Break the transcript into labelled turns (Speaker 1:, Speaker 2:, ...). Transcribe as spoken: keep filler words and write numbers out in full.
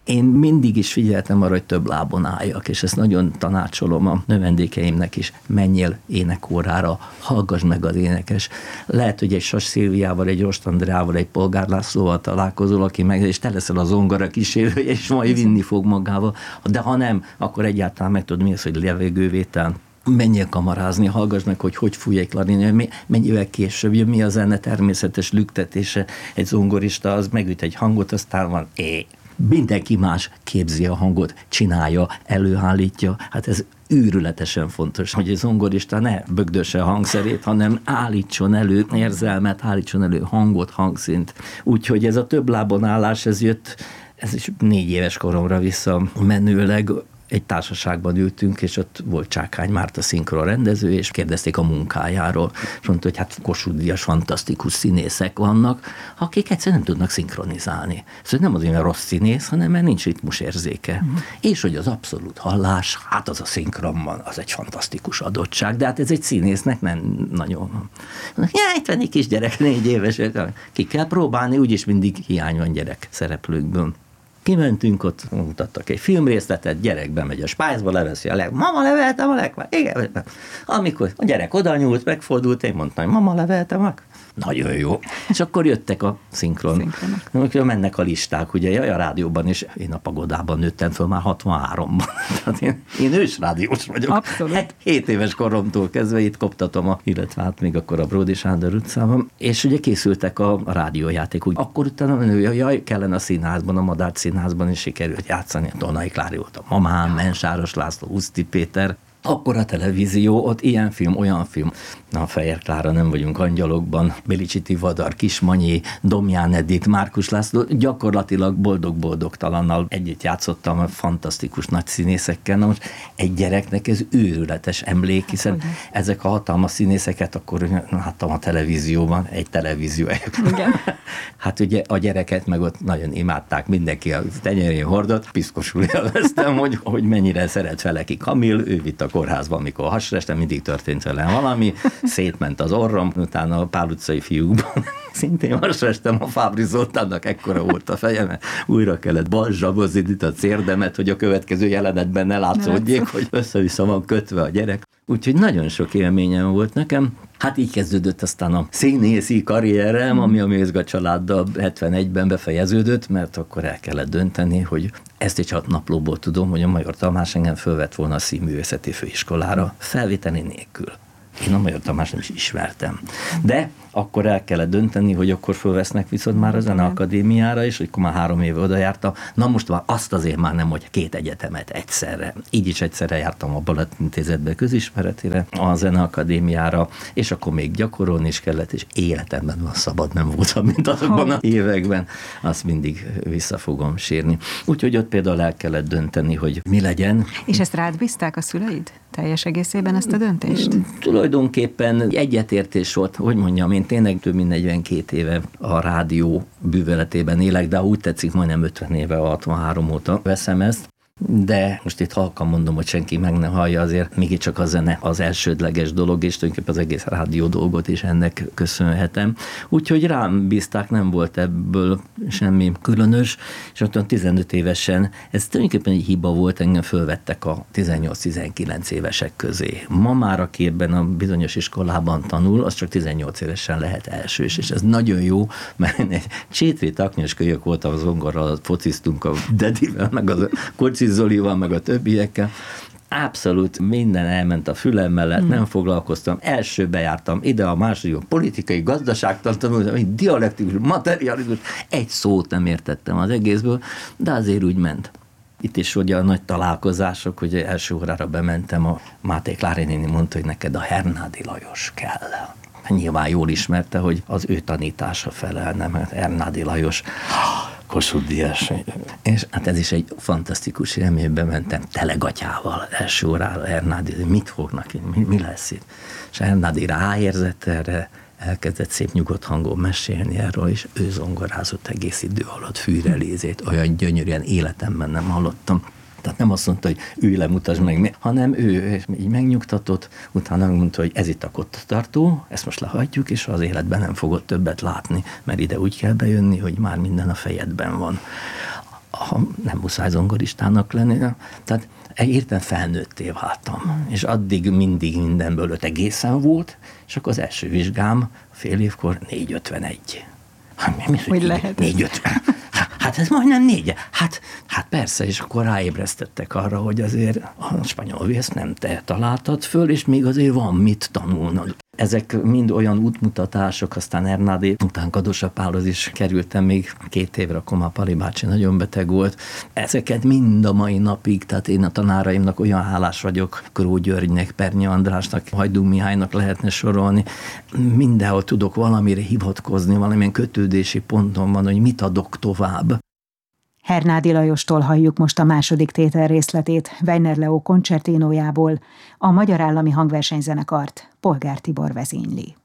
Speaker 1: Én mindig is figyeltem arra, hogy több lábon álljak, és ezt nagyon tanácsolom a növendékeimnek is. Menjél énekórára, hallgass meg az énekes. Lehet, hogy egy Sas Szilviával, egy Rost Andreával, egy Polgár Lászlóval találkozol, aki meg, és te leszel a zongora kísérője, és majd vinni fog magával. De ha nem, akkor egyáltalán meg tudod, mi az, hogy levegővétel. Menjél kamarázni, hallgass meg, hogy hogy fújj egy klarinét, mennyivel később jön, mi a zene természetes lüktetése. Egy zongorista az megüt egy hangot, aztán van é. Mindenki más képzi a hangot, csinálja, előállítja. Hát ez őrületesen fontos, hogy egy zongorista ne bögdösse a hangszerét, hanem állítson elő érzelmet, állítson elő hangot, hangszint. Úgyhogy ez a több lábon állás, ez jött, ez is négy éves koromra visszamenőleg. Egy társaságban ültünk, és ott volt Csákány Márta szinkron rendező, és kérdezték a munkájáról. És mondta, hogy hát Kossuth-díjas fantasztikus színészek vannak, akik egyszerűen nem tudnak szinkronizálni. Szóval nem azért, mert rossz színész, hanem mert nincs ritmusérzéke. Uh-huh. És hogy az abszolút hallás, hát az a szinkronban, az egy fantasztikus adottság, de hát ez egy színésznek nem nagyon. hetven kisgyerek, négy éves, ki kell próbálni, úgyis mindig hiány van gyerek szereplőkből. Kimentünk, ott mutattak egy filmrészletet, gyerek bemegy a spájzba, leveszi a leg, mama leveltem a leg, igen. Amikor a gyerek oda nyúlt, megfordult, én mondtam, hogy mama leveltem a nagyon jó. És akkor jöttek a szinkron. Amikor mennek a listák, ugye a rádióban is, én a Pagodában nőttem föl már hatvanháromban. Tehát én, én ősrádiós vagyok.
Speaker 2: Abszolút.
Speaker 1: Hát hét éves koromtól kezdve itt koptatom, a, illetve hát még akkor a Bródi Sándor utcában. És ugye készültek a, a rádiójátékok. Akkor utána jaj, kellene a színházban, a Madár Színházban is sikerült játszani. Tonai Klári volt a mamám, Mensáros László, Huszti Péter. Akkor a televízió, ott ilyen film, olyan film. Na, Fehér Klára, Nem vagyunk angyalokban, Bélicsi Tivadar, Kismanyi, Domján Edith, Márkus László, gyakorlatilag boldog-boldogtalannal együtt játszottam a fantasztikus nagy színészekkel. Na most egy gyereknek ez őrületes emlék, hiszen hát, ezek a hatalmas színészeket akkor láttam a televízióban, egy televízió. Igen. Hát ugye a gyereket meg ott nagyon imádták, mindenki a tenyerén hordott, piszkosul élveztem, hogy, hogy mennyire szeret Feleki Kamil, ő vitt a kórházban, amikor hasrestem, mindig történt velem valami, szétment az orrom, utána a Pál utcai fiúkban szintén hasrestem, a Fábri Zoltánnak ekkora volt a fejem, újra kellett balzsabozni itt a cérdemet, hogy a következő jelenetben ne látszódjék, hogy össze-vissza van kötve a gyerek. Úgyhogy nagyon sok élményem volt nekem. Hát így kezdődött aztán a színészi karrierem, ami a Mézga családdal hetvenegyben befejeződött, mert akkor el kellett dönteni, hogy ezt egy hat naplóból tudom, hogy a Major Tamás engem fölvett volna a Színművészeti Főiskolára, felvételi nélkül. Én a Major Tamás nem is ismertem. De akkor el kellett dönteni, hogy akkor fölvesznek viszont már a Zeneakadémiára, és akkor már három éve oda jártam. Na most már azt azért már nem, hogy két egyetemet egyszerre. Így is egyszerre jártam a Balett Intézetbe közismeretére, a Zeneakadémiára, és akkor még gyakorolni is kellett, és életemben van szabad nem voltam, mint azokban az években. Azt mindig vissza fogom sírni. Úgyhogy ott például el kellett dönteni, hogy mi legyen.
Speaker 2: És ezt rád bízták a szüleid? Teljes egészében ezt a döntést?
Speaker 1: Tulajdonképpen egyetértés volt, hogy mondjam, én tényleg több mint negyvenkét éve a rádió bűveletében élek, de úgy tetszik, majdnem ötven éve, hatvanhárom óta veszem ezt. De most itt halkan mondom, hogy senki meg ne hallja, azért mégiscsak a zene az elsődleges dolog, és tulajdonképpen az egész rádió dolgot is ennek köszönhetem. Úgyhogy rám bízták, nem volt ebből semmi különös, és ott tizenöt évesen, ez tulajdonképpen egy hiba volt, engem fölvettek a tizennyolc-tizenkilenc évesek közé. Ma már, aki ebben a bizonyos iskolában tanul, az csak tizennyolc évesen lehet elsős, és ez nagyon jó, mert egy Csétri Taknyos kölyök voltam, az zongorral fociztunk a Dedivel, meg az Kocsi Zolival, meg a többiekkel. Abszolút minden elment a fülem mellett, hmm. nem foglalkoztam. Elsőbe jártam ide, a második politikai gazdaságtan tanultam, dialektikus, materializmus, egy szót nem értettem az egészből, de azért úgy ment. Itt is ugye a nagy találkozások, hogy első órára bementem, a Máté Klári néni mondta, hogy neked a Hernádi Lajos kell. Nyilván jól ismerte, hogy az ő tanítása felelne, mert Hernádi Lajos Kossuth-díjas. És hát ez is egy fantasztikus élmény, bementem telegatyával első órára Hernádi, mit fognak, mi, mi lesz itt? És Hernádi ráérzett erre, elkezdett szép nyugodt hangon mesélni erről, és ő zongorázott egész idő alatt Fűrelézét, olyan gyönyörűen életemben nem hallottam. Tehát nem azt mondta, hogy ülj le, mutasd meg, hanem ő így megnyugtatott, utána mondta, hogy ez itt a kottatartó, ezt most lehagyjuk, és az életben nem fogod többet látni, mert ide úgy kell bejönni, hogy már minden a fejedben van. ha nem muszáj zongoristának lenni. Tehát értem felnőtté váltam, és addig mindig mindenből öt egészen volt, és akkor az első vizsgám fél évkor négy ötvenegy. Hát, mi,
Speaker 2: hogy lehet
Speaker 1: négy ötven? Hát ez majdnem négy. Hát, hát persze, és akkor ráébresztettek arra, hogy azért a spanyol vészt nem te találtad föl, és még azért van mit tanulnod. Ezek mind olyan útmutatások, aztán Ernádé után Kadosapálhoz is kerültem még két évre, akkor már Pali bácsi nagyon beteg volt. Ezeket mind a mai napig, tehát én a tanáraimnak olyan hálás vagyok, Kró Györgynek, Pernyi Andrásnak, Hajdú Mihálynak lehetne sorolni. Mindenhol tudok valamire hivatkozni, valamilyen kötődési ponton van, hogy mit adok tovább.
Speaker 3: Hernádi Lajostól halljuk most a második tétel részletét Weiner Leó koncertinójából, a Magyar Állami Hangversenyzenekart Polgár Tibor vezényli.